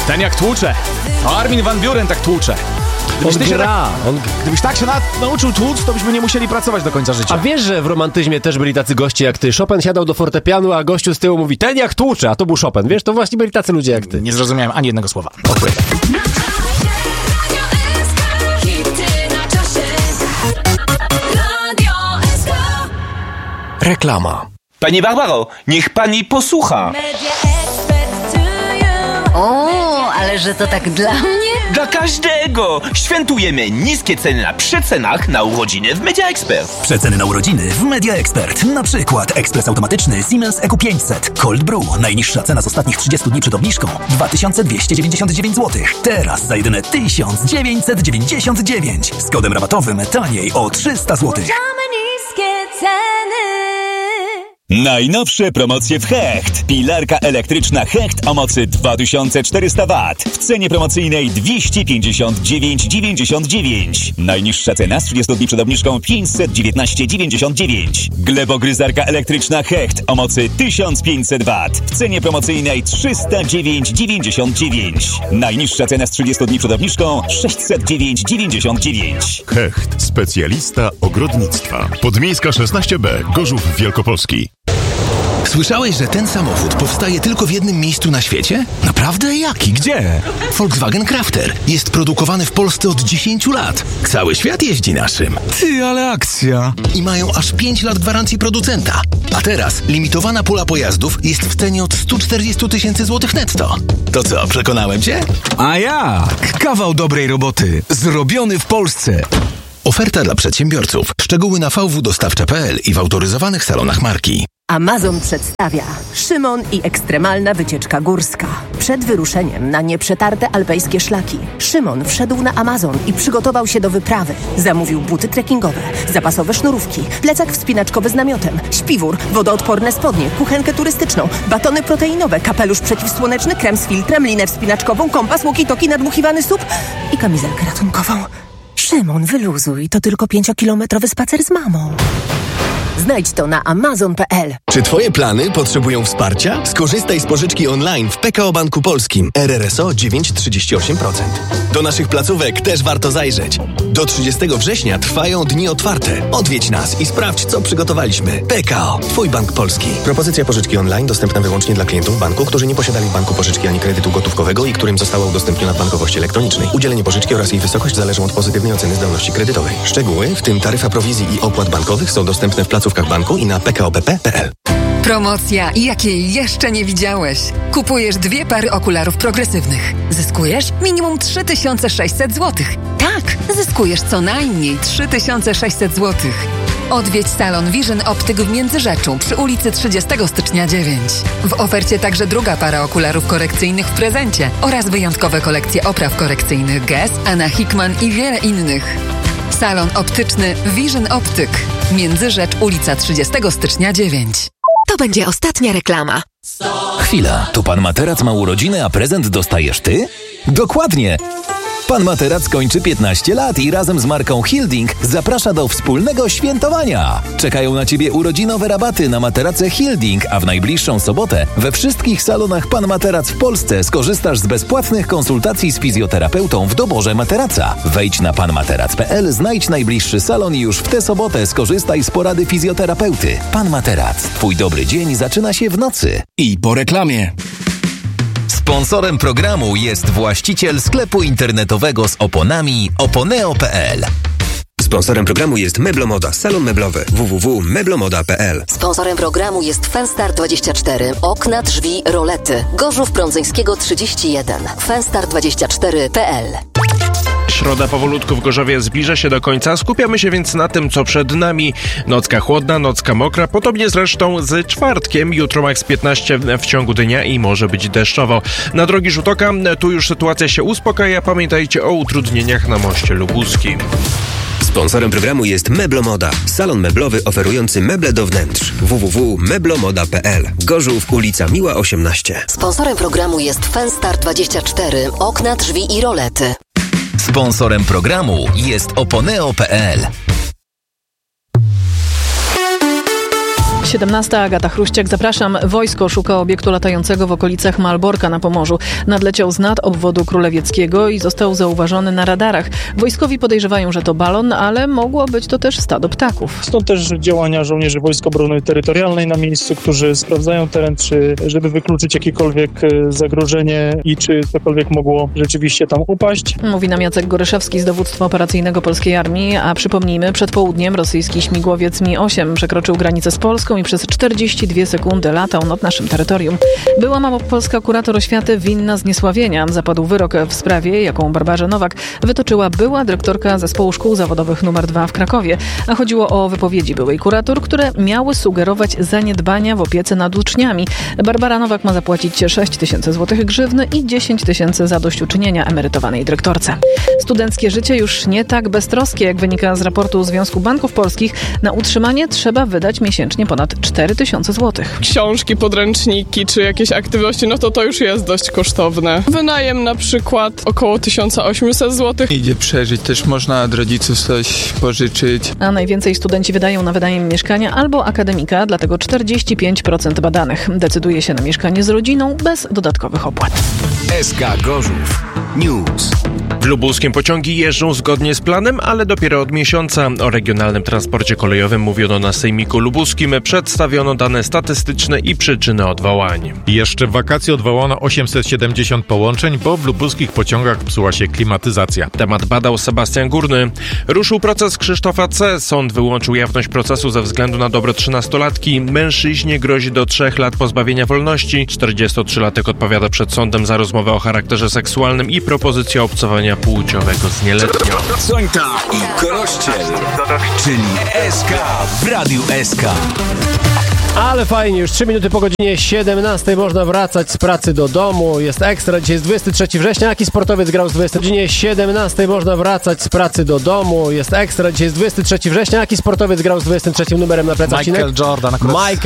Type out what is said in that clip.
Ten jak tłucze. To Armin van Buuren tak tłucze. Gdybyś tak się nauczył tłuc, to byśmy nie musieli pracować do końca życia. A wiesz, że w romantyzmie też byli tacy goście jak ty? Chopin siadał do fortepianu, a gościu z tyłu mówi, ten jak tłucze, a to był Chopin. Wiesz, to właśnie byli tacy ludzie jak ty. Nie zrozumiałem ani jednego słowa. Reklama. Pani Barbaro, niech pani posłucha. O, ale że to tak dla mnie? Dla każdego! Świętujemy niskie ceny na przecenach na urodziny w Media Expert. Przeceny na urodziny w Media Expert. Na przykład ekspres automatyczny Siemens EQ500 Cold Brew. Najniższa cena z ostatnich 30 dni przed obniżką 2299 zł. Teraz za jedyne 1999. Z kodem rabatowym taniej o 300 zł. Niskie ceny. Najnowsze promocje w Hecht. Pilarka elektryczna Hecht o mocy 2400 W. W cenie promocyjnej 259,99. Najniższa cena z 30 dni przed obniżką 519,99. Glebogryzarka elektryczna Hecht o mocy 1500 W. W cenie promocyjnej 309,99. Najniższa cena z 30 dni przed obniżką 609,99. Hecht. Specjalista ogrodnictwa. Podmiejska 16B. Gorzów Wielkopolski. Słyszałeś, że ten samochód powstaje tylko w jednym miejscu na świecie? Naprawdę? Jaki? Gdzie? Volkswagen Crafter. Jest produkowany w Polsce od 10 lat. Cały świat jeździ naszym. Ty, ale akcja. I mają aż 5 lat gwarancji producenta. A teraz limitowana pula pojazdów jest w cenie od 140 000 złotych netto. To co, przekonałem cię? A jak? Kawał dobrej roboty. Zrobiony w Polsce. Oferta dla przedsiębiorców. Szczegóły na vwdostawcze.pl i w autoryzowanych salonach marki. Amazon przedstawia Szymon i ekstremalna wycieczka górska. Przed wyruszeniem na nieprzetarte alpejskie szlaki Szymon wszedł na Amazon i przygotował się do wyprawy. Zamówił buty trekkingowe, zapasowe sznurówki, plecak wspinaczkowy z namiotem, śpiwór, wodoodporne spodnie, kuchenkę turystyczną, batony proteinowe, kapelusz przeciwsłoneczny, krem z filtrem, linę wspinaczkową, kompas, walkie-talkie, nadmuchiwany SUP i kamizelkę ratunkową. Szymon, wyluzuj, to tylko 5-kilometrowy spacer z mamą. Znajdź to na amazon.pl. Czy twoje plany potrzebują wsparcia? Skorzystaj z pożyczki online w PKO Banku Polskim. RRSO 9,38%. Do naszych placówek też warto zajrzeć. Do 30 września trwają dni otwarte. Odwiedź nas i sprawdź, co przygotowaliśmy. PKO, twój bank polski. Propozycja pożyczki online dostępna wyłącznie dla klientów banku, którzy nie posiadali w banku pożyczki ani kredytu gotówkowego i którym została udostępniona w bankowości elektronicznej. Udzielenie pożyczki oraz jej wysokość zależą od pozytywnej oceny zdolności kredytowej. Szczegóły, w tym taryfa prowizji i opłat bankowych, są dostępne w placówkach banku i na pkobp.pl. Promocja, jakiej jeszcze nie widziałeś. Kupujesz 2 pary okularów progresywnych. Zyskujesz minimum 3600 zł. Tak, zyskujesz co najmniej 3600 zł. Odwiedź salon Vision Optyk w Międzyrzeczu przy ulicy 30 stycznia 9. W ofercie także druga para okularów korekcyjnych w prezencie oraz wyjątkowe kolekcje opraw korekcyjnych Guess, Anna Hickman i wiele innych. Salon optyczny Vision Optyk. Międzyrzecz, ulica 30 stycznia 9. To będzie ostatnia reklama. Chwila, to Pan Materac ma urodziny, a prezent dostajesz ty? Dokładnie! Pan Materac kończy 15 lat i razem z marką Hilding zaprasza do wspólnego świętowania. Czekają na Ciebie urodzinowe rabaty na materace Hilding, a w najbliższą sobotę we wszystkich salonach Pan Materac w Polsce skorzystasz z bezpłatnych konsultacji z fizjoterapeutą w doborze materaca. Wejdź na panmaterac.pl, znajdź najbliższy salon i już w tę sobotę skorzystaj z porady fizjoterapeuty. Pan Materac. Twój dobry dzień zaczyna się w nocy. I po reklamie. Sponsorem programu jest właściciel sklepu internetowego z oponami oponeo.pl. Sponsorem programu jest Meblomoda, salon meblowy www.meblomoda.pl. Sponsorem programu jest Fenstar24, okna, drzwi, rolety. Gorzów Prądzyńskiego 31, fenstar24.pl. Środa powolutku w Gorzowie zbliża się do końca, skupiamy się więc na tym, co przed nami. Nocka chłodna, nocka mokra, podobnie zresztą z czwartkiem. Jutro max 15 w ciągu dnia i może być deszczowo. Na drogi Żutoka, tu już sytuacja się uspokaja, pamiętajcie o utrudnieniach na moście lubuskim. Sponsorem programu jest Meblomoda, salon meblowy oferujący meble do wnętrz www.meblomoda.pl. Gorzów, ulica Miła 18. Sponsorem programu jest Fenstar24, okna, drzwi i rolety. Sponsorem programu jest oponeo.pl. 17. Agata Chruściak, zapraszam. Wojsko szuka obiektu latającego w okolicach Malborka na Pomorzu. Nadleciał z nad obwodu królewieckiego i został zauważony na radarach. Wojskowi podejrzewają, że to balon, ale mogło być to też stado ptaków. Stąd też działania żołnierzy Wojsk Obrony Terytorialnej na miejscu, którzy sprawdzają teren, żeby wykluczyć jakiekolwiek zagrożenie i czy cokolwiek mogło rzeczywiście tam upaść. Mówi nam Jacek Goryszewski z Dowództwa Operacyjnego Polskiej Armii, a przypomnijmy, przed południem rosyjski śmigłowiec Mi-8 przekroczył granicę z Polską i przez 42 sekundy latał nad naszym terytorium. Była małopolska kurator oświaty winna zniesławienia. Zapadł wyrok w sprawie, jaką Barbarze Nowak wytoczyła była dyrektorka Zespołu Szkół Zawodowych nr 2 w Krakowie. A chodziło o wypowiedzi byłej kurator, które miały sugerować zaniedbania w opiece nad uczniami. Barbara Nowak ma zapłacić 6 000 złotych grzywny i 10 000 zadośćuczynienia emerytowanej dyrektorce. Studenckie życie już nie tak beztroskie, jak wynika z raportu Związku Banków Polskich. Na utrzymanie trzeba wydać miesięcznie ponad 4 000 złotych. Książki, podręczniki czy jakieś aktywności, no to już jest dość kosztowne. Wynajem na przykład około 1800 zł. Idzie przeżyć, też można od rodziców coś pożyczyć. A najwięcej studenci wydają na wynajem mieszkania albo akademika, dlatego 45% badanych decyduje się na mieszkanie z rodziną bez dodatkowych opłat. SK Gorzów News. W lubuskim pociągi jeżdżą zgodnie z planem, ale dopiero od miesiąca. O regionalnym transporcie kolejowym mówiono na Sejmiku Lubuskim. Przedstawiono dane statystyczne i przyczyny odwołań. Jeszcze w wakacje odwołano 870 połączeń, bo w lubuskich pociągach psuła się klimatyzacja. Temat badał Sebastian Górny. Ruszył proces Krzysztofa C. Sąd wyłączył jawność procesu ze względu na dobro 13-latki. Mężczyźnie grozi do 3 lat pozbawienia wolności. 43-latek odpowiada przed sądem za rozmowę o charakterze seksualnym i propozycję obcowania płciowego z nieletnią. Sońta i Korościel, czyli SK w Radiu SK. Ale fajnie, już 3 minuty po godzinie 17 można wracać z pracy do domu. Jest ekstra, dzisiaj jest 23 września. Jaki sportowiec grał z 20? Godzinie 17 można wracać z pracy do domu. Jest ekstra, dzisiaj jest 23 września. Jaki sportowiec grał z 23 numerem na plecach? Michael Jordan akurat.